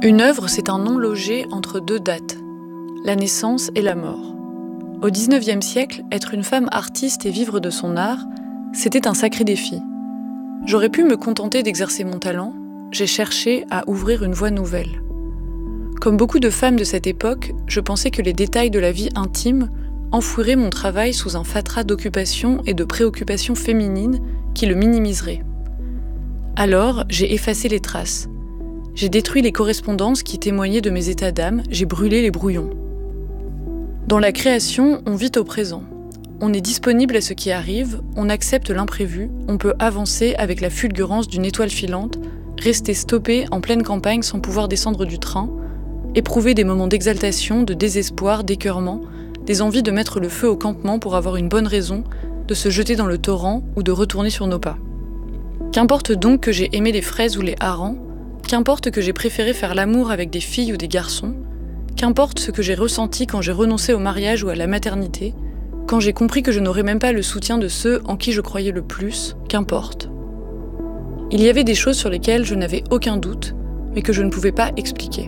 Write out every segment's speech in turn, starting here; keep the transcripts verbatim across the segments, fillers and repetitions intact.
Une œuvre, c'est un nom logé entre deux dates, la naissance et la mort. Au dix-neuvième siècle, être une femme artiste et vivre de son art, c'était un sacré défi. J'aurais pu me contenter d'exercer mon talent, j'ai cherché à ouvrir une voie nouvelle. Comme beaucoup de femmes de cette époque, je pensais que les détails de la vie intime enfouiraient mon travail sous un fatras d'occupations et de préoccupations féminines qui le minimiseraient. Alors, j'ai effacé les traces. J'ai détruit les correspondances qui témoignaient de mes états d'âme, j'ai brûlé les brouillons. Dans la création, on vit au présent. On est disponible à ce qui arrive, on accepte l'imprévu, on peut avancer avec la fulgurance d'une étoile filante, rester stoppé en pleine campagne sans pouvoir descendre du train, éprouver des moments d'exaltation, de désespoir, d'écœurement, des envies de mettre le feu au campement pour avoir une bonne raison, de se jeter dans le torrent ou de retourner sur nos pas. Qu'importe donc que j'ai aimé les fraises ou les harengs, qu'importe que j'ai préféré faire l'amour avec des filles ou des garçons, qu'importe ce que j'ai ressenti quand j'ai renoncé au mariage ou à la maternité, quand j'ai compris que je n'aurais même pas le soutien de ceux en qui je croyais le plus, qu'importe. Il y avait des choses sur lesquelles je n'avais aucun doute, mais que je ne pouvais pas expliquer.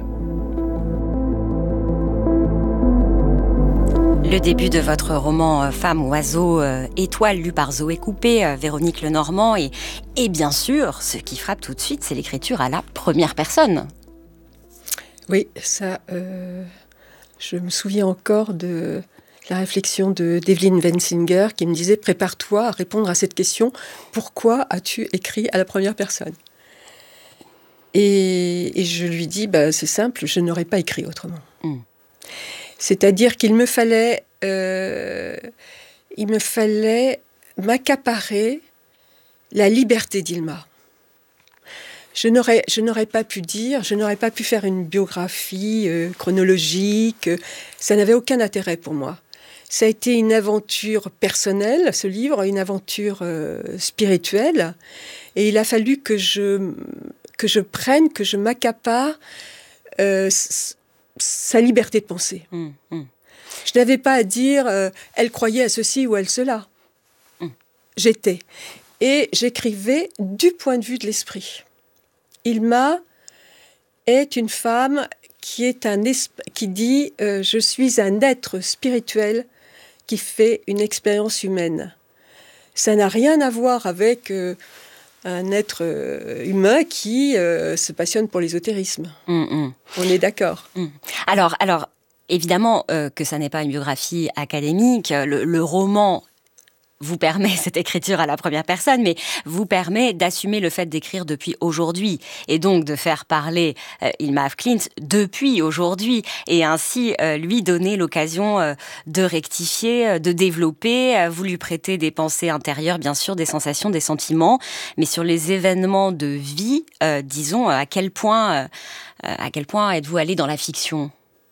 Le début de votre roman « Femme, oiseau, euh, étoile » lu par Zoé Coupé, euh, Véronique Lenormand et, et bien sûr, ce qui frappe tout de suite, c'est l'écriture à la première personne. Oui, ça, euh, je me souviens encore de la réflexion de d'Evelyn Wensinger qui me disait « Prépare-toi à répondre à cette question, pourquoi as-tu écrit à la première personne ?» et, et je lui dis bah, « C'est simple, je n'aurais pas écrit autrement. Mm. » C'est-à-dire qu'il me fallait, euh, il me fallait m'accaparer la liberté d'Hilma. Je n'aurais, je n'aurais pas pu dire, je n'aurais pas pu faire une biographie euh, chronologique. Ça n'avait aucun intérêt pour moi. Ça a été une aventure personnelle, ce livre, une aventure euh, spirituelle. Et il a fallu que je, que je prenne, que je m'accapare euh, sa liberté de penser. Mmh, mmh. Je n'avais pas à dire euh, elle croyait à ceci ou à cela. Mmh. J'étais. Et j'écrivais du point de vue de l'esprit. Hilma est une femme qui, est un esp- qui dit euh, je suis un être spirituel qui fait une expérience humaine. Ça n'a rien à voir avec euh, un être euh, humain qui euh, se passionne pour l'ésotérisme. Mmh, mmh. On est d'accord. Mmh. Alors, alors, évidemment euh, que ça n'est pas une biographie académique. Le, le roman vous permet, cette écriture à la première personne, mais vous permet d'assumer le fait d'écrire depuis aujourd'hui et donc de faire parler euh, Hilma af Klint depuis aujourd'hui et ainsi euh, lui donner l'occasion euh, de rectifier, euh, de développer. Euh, vous lui prêtez des pensées intérieures, bien sûr, des sensations, des sentiments, mais sur les événements de vie, euh, disons, à quel point, euh, à quel point êtes-vous allé dans la fiction ?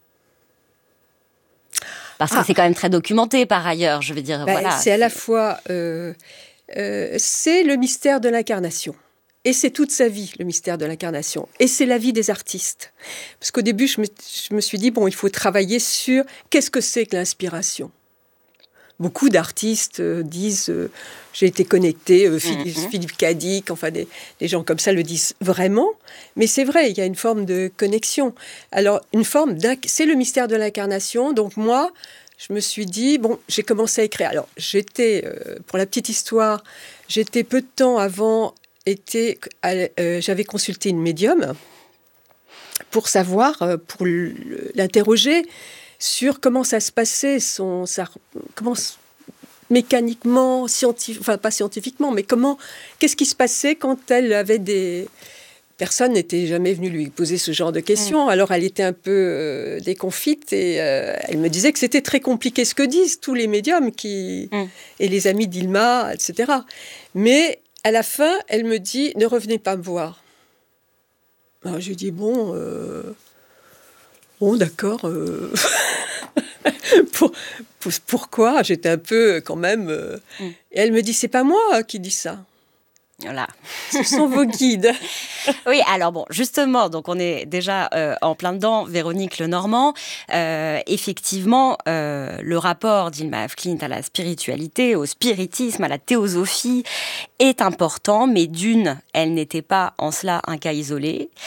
Parce que ah. c'est quand même très documenté par ailleurs, je veux dire. Ben, voilà, c'est à la fois, euh, euh, c'est le mystère de l'incarnation. Et c'est toute sa vie, le mystère de l'incarnation. Et c'est la vie des artistes. Parce qu'au début, je me, je me suis dit, bon, il faut travailler sur qu'est-ce que c'est que l'inspiration. Beaucoup d'artistes euh, disent, euh, j'ai été connecté, euh, Philippe, mm-hmm. Philippe Cadic, enfin des, des gens comme ça le disent vraiment. Mais c'est vrai, il y a une forme de connexion. Alors, une forme d'inc... c'est le mystère de l'incarnation. Donc moi, je me suis dit, bon, j'ai commencé à écrire. Alors, j'étais, euh, pour la petite histoire, j'étais peu de temps avant, était, euh, j'avais consulté une médium pour savoir, euh, pour l'interroger sur comment ça se passait, son, sa, comment mécaniquement, scientifique, enfin pas scientifiquement, mais comment, qu'est-ce qui se passait quand elle avait des... Personne n'était jamais venu lui poser ce genre de questions. Mmh. Alors elle était un peu euh, déconfite et euh, elle me disait que c'était très compliqué ce que disent tous les médiums qui, mmh. et les amis d'Hilma, et cetera. Mais à la fin, elle me dit « Ne revenez pas me voir ». Alors je lui dis « Bon... Euh... Bon, d'accord. Euh... pour, pour, pourquoi ? J'étais un peu quand même... Euh... Mm. Et elle me dit, c'est pas moi qui dis ça. Voilà. Ce sont vos guides. Oui, alors bon, justement, donc on est déjà euh, en plein dedans, Véronique Lenormand. Euh, effectivement, euh, le rapport d'Hilma af Klint à la spiritualité, au spiritisme, à la théosophie est important, mais d'une, elle n'était pas en cela un cas isolé.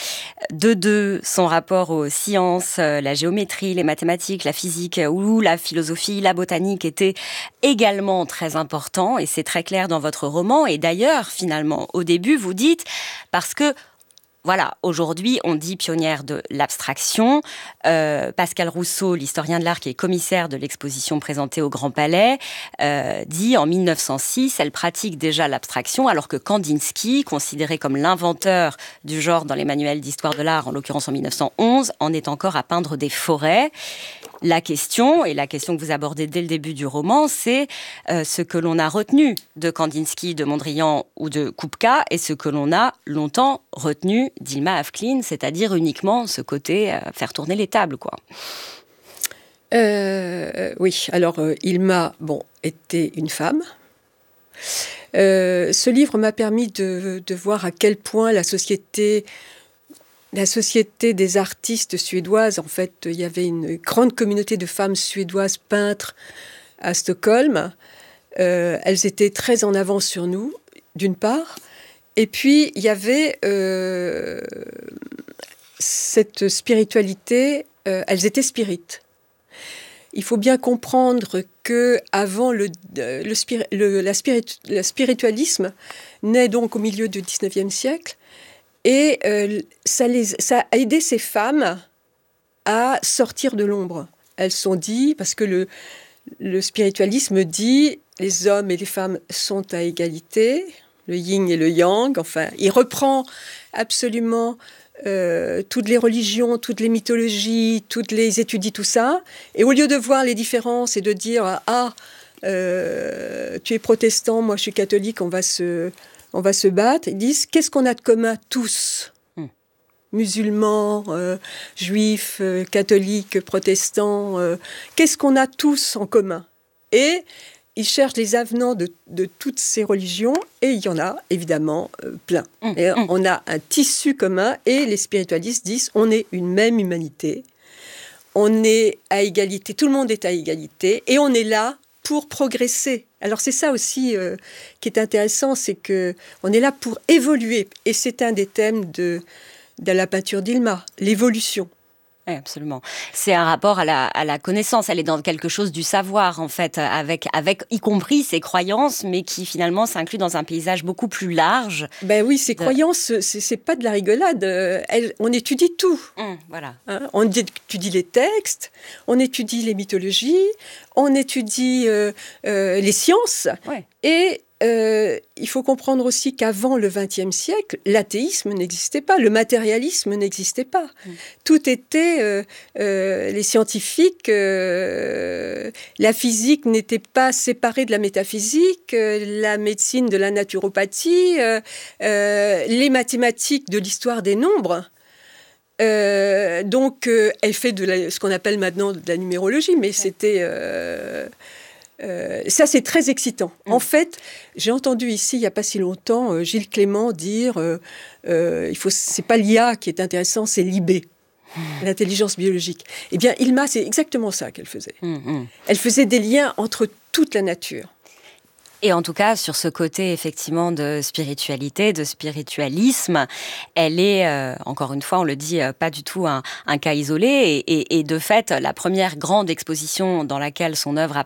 De deux, son rapport aux sciences, la géométrie, les mathématiques, la physique ou la philosophie, la botanique étaient également très importants et c'est très clair dans votre roman. Et d'ailleurs, finalement, au début, vous dites, parce que voilà, aujourd'hui, on dit pionnière de l'abstraction. Euh, Pascal Rousseau, l'historien de l'art qui est commissaire de l'exposition présentée au Grand Palais, euh, dit en mille neuf cent six, elle pratique déjà l'abstraction, alors que Kandinsky, considéré comme l'inventeur du genre dans les manuels d'histoire de l'art, en l'occurrence en mille neuf cent onze, en est encore à peindre des forêts. La question, et la question que vous abordez dès le début du roman, c'est euh, ce que l'on a retenu de Kandinsky, de Mondrian ou de Kupka, et ce que l'on a longtemps retenu d'Hilma af Klint, c'est-à-dire uniquement ce côté euh, faire tourner les tables, quoi. Euh, oui, alors euh, Hilma, bon, était une femme. Euh, ce livre m'a permis de, de voir à quel point la société... La société des artistes suédoises, en fait, il y avait une grande communauté de femmes suédoises peintres à Stockholm. Euh, elles étaient très en avance sur nous, d'une part. Et puis, il y avait euh, cette spiritualité, euh, elles étaient spirites. Il faut bien comprendre que avant le, le, spiri- le, la spirit- le spiritualisme naît donc au milieu du dix-neuvième siècle. Et euh, ça, les, ça a aidé ces femmes à sortir de l'ombre. Elles sont dit, parce que le, le spiritualisme dit les hommes et les femmes sont à égalité, le yin et le yang. Enfin, il reprend absolument euh, toutes les religions, toutes les mythologies, toutes les étudie tout ça. Et au lieu de voir les différences et de dire ah euh, tu es protestant, moi je suis catholique, on va se On va se battre. Ils disent, qu'est-ce qu'on a de commun tous ? mm. Musulmans, euh, juifs, euh, catholiques, protestants. Euh, qu'est-ce qu'on a tous en commun ? Et ils cherchent les avenants de, de toutes ces religions, et il y en a, évidemment, euh, plein. Mm. Et mm. on a un tissu commun, et les spiritualistes disent, on est une même humanité, on est à égalité, tout le monde est à égalité, et on est là pour progresser. Alors c'est ça aussi euh, qui est intéressant, c'est qu'on est là pour évoluer. Et c'est un des thèmes de, de la peinture d'Hilma, l'évolution. Oui, absolument. C'est un rapport à la, à la connaissance. Elle est dans quelque chose du savoir, en fait, avec, avec y compris ses croyances, mais qui finalement s'inclut dans un paysage beaucoup plus large. Ben oui, ces de... croyances, c'est, c'est pas de la rigolade. Elle, on étudie tout. Mmh, voilà. Hein, on étudie les textes, on étudie les mythologies, on étudie euh, euh, les sciences. Ouais. Et Euh, il faut comprendre aussi qu'avant le vingtième siècle, l'athéisme n'existait pas, le matérialisme n'existait pas. Mmh. Tout était... Euh, euh, les scientifiques, euh, la physique n'était pas séparée de la métaphysique, euh, la médecine de la naturopathie, euh, euh, les mathématiques de l'histoire des nombres. Euh, donc, euh, elle fait de la, ce qu'on appelle maintenant de la numérologie, mais ouais. c'était... Euh, Euh, ça, c'est très excitant. Mmh. En fait, j'ai entendu ici, il n'y a pas si longtemps, euh, Gilles Clément dire euh, euh, il faut, c'est pas l'I A qui est intéressant, c'est l'I B, mmh. l'intelligence biologique. Eh bien, Hilma, c'est exactement ça qu'elle faisait. Mmh. Elle faisait des liens entre toute la nature. Et en tout cas, sur ce côté, effectivement, de spiritualité, de spiritualisme, elle est, euh, encore une fois, on le dit, euh, pas du tout un, un cas isolé. Et, et, et de fait, la première grande exposition dans laquelle son œuvre